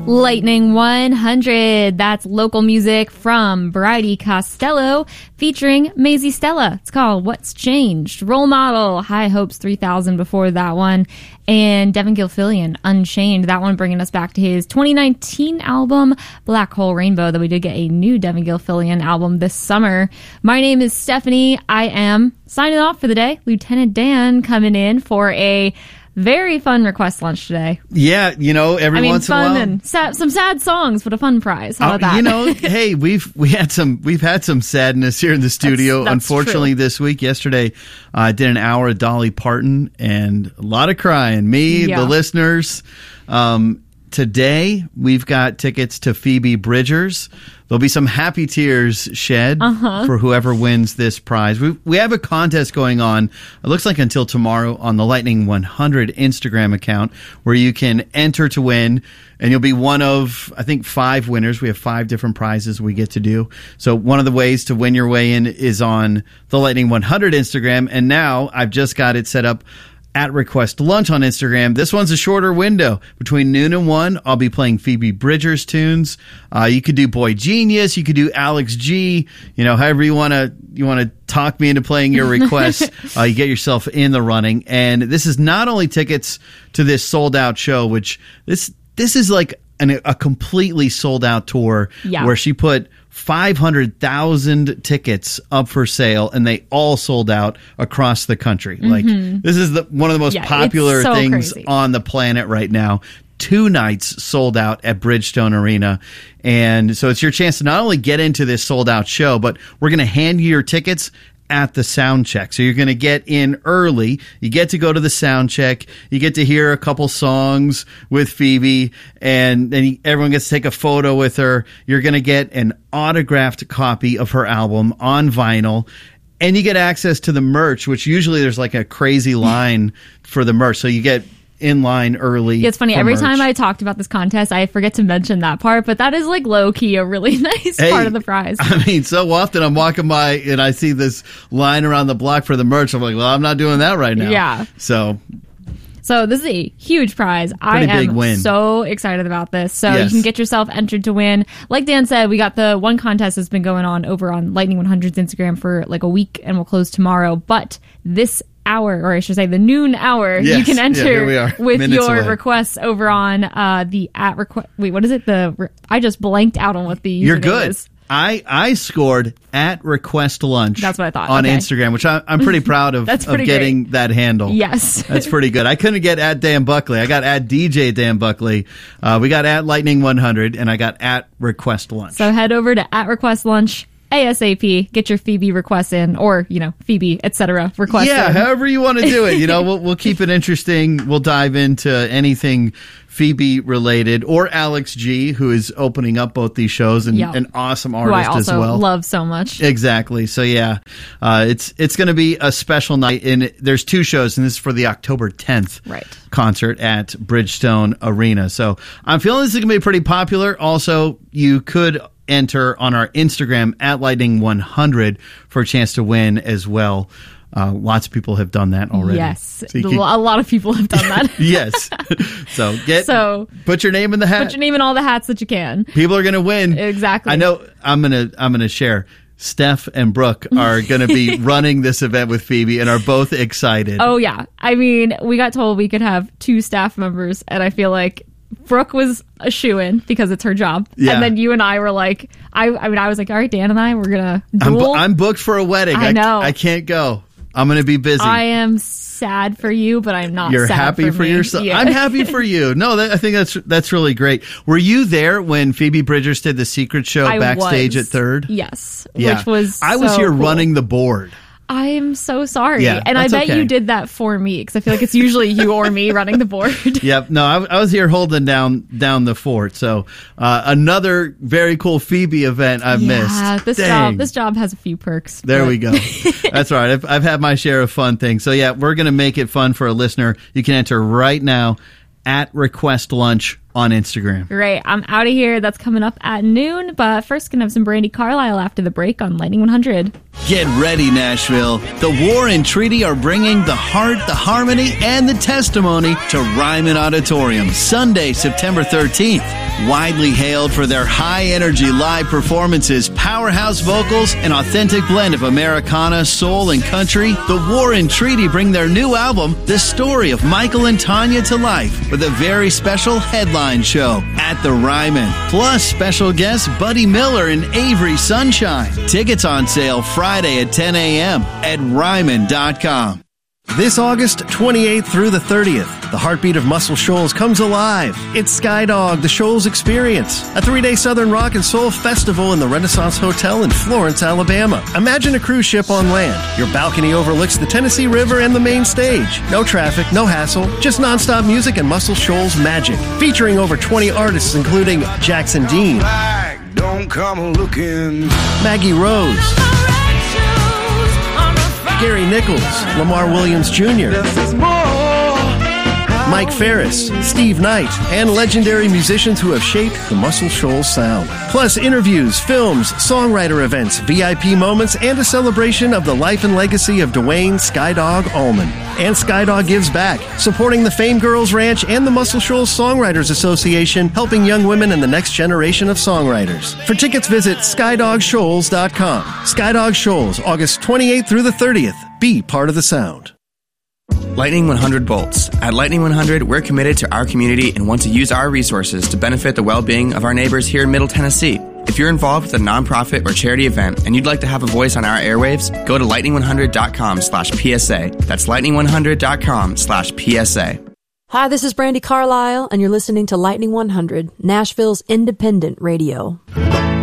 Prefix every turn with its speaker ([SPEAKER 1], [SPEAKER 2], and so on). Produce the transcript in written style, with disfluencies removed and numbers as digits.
[SPEAKER 1] Lightning 100. That's local music from Bridie Costello featuring Maisie Stella. It's called What's Changed. Role Model, High Hopes 3000 before that one. And Devin Gilfillian, Unchained. That one bringing us back to his 2019 album, Black Hole Rainbow, that we did get a new Devin Gilfillian album this summer. My name is Stephanie. I am signing off for the day. Lieutenant Dan coming in for a very fun request lunch today.
[SPEAKER 2] Yeah, every once in a while,
[SPEAKER 1] and some sad songs, but a fun prize. How about that?
[SPEAKER 2] Hey, we've had some sadness here in the studio.
[SPEAKER 1] That's
[SPEAKER 2] unfortunately,
[SPEAKER 1] true.
[SPEAKER 2] This week, yesterday, I did an hour of Dolly Parton and a lot of crying. The listeners. Today, we've got tickets to Phoebe Bridgers. There'll be some happy tears shed for whoever wins this prize. We have a contest going on, it looks like until tomorrow, on the Lightning 100 Instagram account, where you can enter to win, and you'll be one of, I think, 5 winners. We have 5 different prizes we get to do. So one of the ways to win your way in is on the Lightning 100 Instagram, and now I've just got it set up at Request Lunch on Instagram. This one's a shorter window. Between noon and 1, I'll be playing Phoebe Bridgers tunes. You could do Boy Genius. You could do Alex G. However you want to talk me into playing your request. You get yourself in the running. And this is not only tickets to this sold out show, which this is like a completely sold out tour where she put 500,000 tickets up for sale, and they all sold out across the country. Like, this is one of the most popular things on the planet right now. 2 nights sold out at Bridgestone Arena. And so it's your chance to not only get into this sold out show, but we're going to hand you your tickets at the sound check. So you're going to get in early. You get to go to the sound check. You get to hear a couple songs with Phoebe, and then everyone gets to take a photo with her. You're going to get an autographed copy of her album on vinyl. And you get access to the merch, which usually there's like a crazy line for the merch. So you get in line early.
[SPEAKER 1] It's funny. Every
[SPEAKER 2] merch.
[SPEAKER 1] time I talked about this contest, I forget to mention that part, but that is like low key a really nice part of the prize.
[SPEAKER 2] I mean, so often I'm walking by and I see this line around the block for the merch. I'm like, well, I'm not doing that right now.
[SPEAKER 1] Yeah.
[SPEAKER 2] So
[SPEAKER 1] this is a huge prize. I am so excited about this. So you can get yourself entered to win. Like Dan said, we got the one contest that's been going on over on Lightning 100's Instagram for like a week, and we'll close tomorrow. But this hour, or I should say the noon hour, you can enter with your requests over on the at request. Wait, what is it? I just blanked out on what the
[SPEAKER 2] You're good.
[SPEAKER 1] is.
[SPEAKER 2] I scored at Request Lunch.
[SPEAKER 1] That's what I thought.
[SPEAKER 2] On Instagram, which I'm pretty proud of, getting that handle.
[SPEAKER 1] Yes.
[SPEAKER 2] That's pretty good. I couldn't get at Dan Buckley. I got at DJ Dan Buckley. We got at Lightning 100, and I got at Request Lunch.
[SPEAKER 1] So head over to at Request Lunch ASAP. Get your Phoebe requests in, or Phoebe, etc. requests.
[SPEAKER 2] Yeah,
[SPEAKER 1] in.
[SPEAKER 2] however you want to do it. We'll keep it interesting. We'll dive into anything Phoebe related, or Alex G, who is opening up both these shows, and an awesome artist as well.
[SPEAKER 1] Who I also love so much.
[SPEAKER 2] Exactly. So it's going to be a special night, and there's 2 shows, and this is for the October 10th concert at Bridgestone Arena. So I'm feeling this is going to be pretty popular. Also, you could enter on our Instagram at Lightning 100 for a chance to win as well. Lots of people have done that already.
[SPEAKER 1] Yes, so a lot of people have done that.
[SPEAKER 2] Yes. So put your name in the hat.
[SPEAKER 1] Put your name in all the hats that you can.
[SPEAKER 2] People are going to win.
[SPEAKER 1] Exactly.
[SPEAKER 2] I know. I'm gonna share. Steph and Brooke are going to be running this event with Phoebe and are both excited.
[SPEAKER 1] Oh yeah. I mean, we got told we could have 2 staff members, and I feel like Brooke was a shoo-in because it's her job. Yeah. And then you and I were like, I was like, all right, Dan and I, we're going to duel.
[SPEAKER 2] I'm booked for a wedding.
[SPEAKER 1] I know.
[SPEAKER 2] I can't go. I'm going to be busy.
[SPEAKER 1] I am sad for you, but I'm not
[SPEAKER 2] You're
[SPEAKER 1] sad
[SPEAKER 2] happy for yourself? Yeah. I'm happy for you. No, I think that's really great. Were you there when Phoebe Bridgers did the secret show backstage at Third?
[SPEAKER 1] Yes. Yeah. Which was
[SPEAKER 2] I was here running the board.
[SPEAKER 1] I'm so sorry.
[SPEAKER 2] Yeah,
[SPEAKER 1] and I bet you did that for me, because I feel like it's usually you or me running the board.
[SPEAKER 2] Yep. No, I was here holding down the fort. So another very cool Phoebe event I've missed.
[SPEAKER 1] This job has a few perks.
[SPEAKER 2] There we go. That's all right. I've had my share of fun things. So yeah, we're going to make it fun for a listener. You can enter right now at Request Lunch on Instagram.
[SPEAKER 1] Right. I'm out of here. That's coming up at noon. But first, going to have some Brandi Carlile after the break on Lightning 100.
[SPEAKER 2] Get ready, Nashville. The War and Treaty are bringing the heart, the harmony, and the testimony to Ryman Auditorium Sunday, September 13th. Widely hailed for their high-energy live performances, powerhouse vocals, and authentic blend of Americana, soul, and country, the War and Treaty bring their new album, The Story of Michael and Tanya, to life with a very special headline show at the Ryman. Plus, special guests Buddy Miller and Avery Sunshine. Tickets on sale Friday at 10 a.m. at Ryman.com.
[SPEAKER 3] This August 28th through the 30th, the heartbeat of Muscle Shoals comes alive. It's Skydog, the Shoals Experience, a 3-day Southern Rock and Soul festival in the Renaissance Hotel in Florence, Alabama. Imagine a cruise ship on land. Your balcony overlooks the Tennessee River and the main stage. No traffic, no hassle, just nonstop music and Muscle Shoals magic. Featuring over 20 artists including Jackson Dean,
[SPEAKER 4] Don't come looking,
[SPEAKER 3] Maggie Rose, Gary Nichols, Lamar Williams Jr., Mike Ferris, Steve Knight, and legendary musicians who have shaped the Muscle Shoals sound. Plus interviews, films, songwriter events, VIP moments, and a celebration of the life and legacy of Dwayne Skydog Allman. And Skydog gives back, supporting the Fame Girls Ranch and the Muscle Shoals Songwriters Association, helping young women and the next generation of songwriters. For tickets, visit SkydogShoals.com. Skydog Shoals, August 28th through the 30th. Be part of the sound.
[SPEAKER 5] Lightning 100 Bolts. At Lightning 100, we're committed to our community and want to use our resources to benefit the well-being of our neighbors here in Middle Tennessee. If you're involved with a nonprofit or charity event and you'd like to have a voice on our airwaves, go to lightning100.com/PSA. That's lightning100.com/PSA.
[SPEAKER 6] Hi, this is Brandi Carlile, and you're listening to Lightning 100, Nashville's independent radio.